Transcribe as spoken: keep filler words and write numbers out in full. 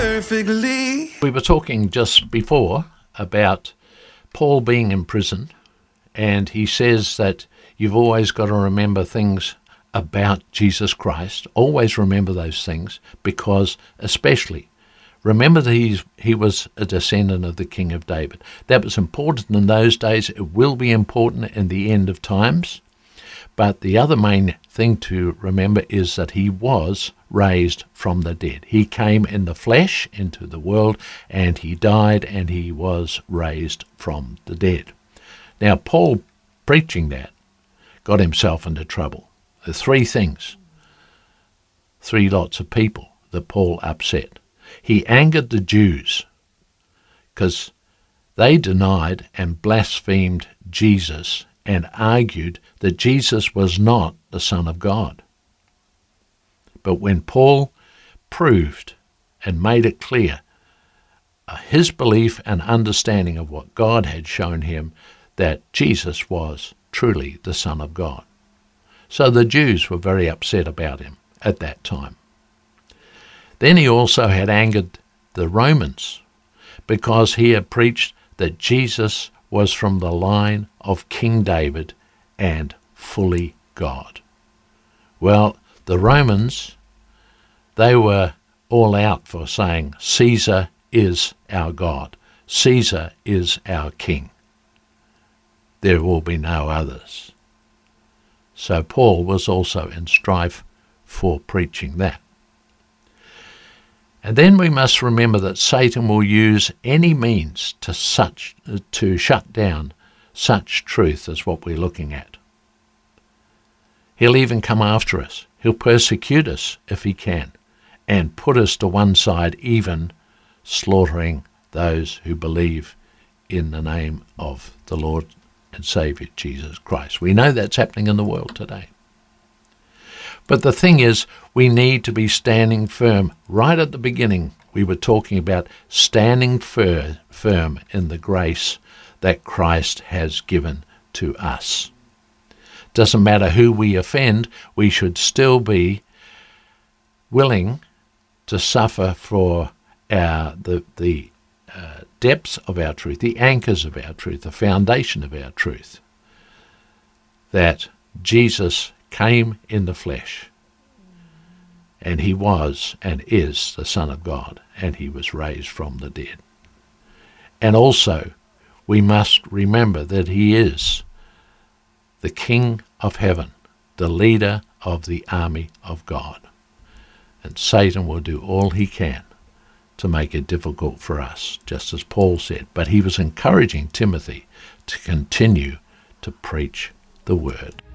perfectly. We were talking just before about Paul being in prison, and he says that you've always got to remember things about Jesus Christ. Always remember those things, because especially remember that he's, he was a descendant of the King of David. That was important in those days. It will be important in the end of times. But the other main thing to remember is that he was raised from the dead. He came in the flesh into the world, and he died, and he was raised from the dead. Now, Paul, preaching that, got himself into trouble. The three things, three lots of people that Paul upset. He angered the Jews because they denied and blasphemed Jesus and argued that Jesus was not the Son of God. But when Paul proved and made it clear uh, his belief and understanding of what God had shown him, that Jesus was truly the Son of God. So the Jews were very upset about him at that time. Then he also had angered the Romans because he had preached that Jesus was from the line of King David and fully God. Well, the Romans, they were all out for saying, Caesar is our God. Caesar is our king. There will be no others. So Paul was also in strife for preaching that. And then we must remember that Satan will use any means to such to shut down such truth as what we're looking at. He'll even come after us. He'll persecute us if he can, and put us to one side, even slaughtering those who believe in the name of the Lord and Saviour Jesus Christ. We know that's happening in the world today. But the thing is, we need to be standing firm. Right at the beginning, we were talking about standing fir- firm in the grace that Christ has given to us. Doesn't matter who we offend, we should still be willing to suffer for our, the, the uh, depths of our truth, the anchors of our truth, the foundation of our truth, that Jesus came in the flesh, and he was and is the Son of God, and he was raised from the dead. And also, we must remember that he is the King of heaven, the leader of the army of God. And Satan will do all he can to make it difficult for us, just as Paul said. But he was encouraging Timothy to continue to preach the word.